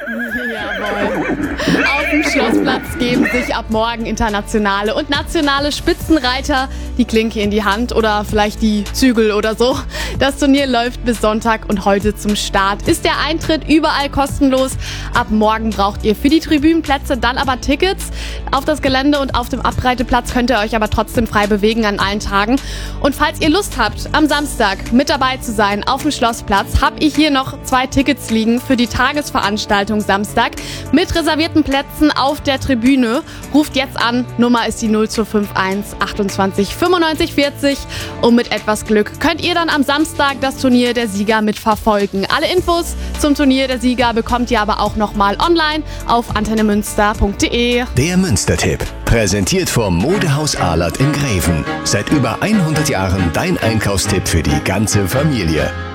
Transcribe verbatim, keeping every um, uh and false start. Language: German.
Jawohl. Auf dem Schlossplatz geben sich ab morgen internationale und nationale Spitzenreiter die Klinke in die Hand oder vielleicht die Zügel oder so. Das Turnier läuft bis Sonntag und heute zum Start ist der Eintritt überall kostenlos. Ab morgen braucht ihr für die Tribünenplätze dann aber Tickets. Auf das Gelände und auf dem Abreiteplatz könnt ihr euch aber trotzdem frei bewegen an allen Tagen. Und falls ihr Lust habt, am Samstag mit dabei zu sein auf dem Schlossplatz, habe ich hier noch zwei Tickets liegen für die Tagesveranstaltung Samstag mit reservierten Plätzen auf der Tribüne. Ruft jetzt an, Nummer ist die null zwei fünf eins achtundzwanzig fünfundneunzig vierzig und mit etwas Glück könnt ihr dann am Samstag das Turnier der Sieger mitverfolgen. Alle Infos zum Turnier der Sieger bekommt ihr aber auch nochmal online auf antennemünster punkt de. Der Münster-Tipp, präsentiert vom Modehaus Ahlert in Greven. Seit über hundert Jahren dein Einkaufstipp für die ganze Familie.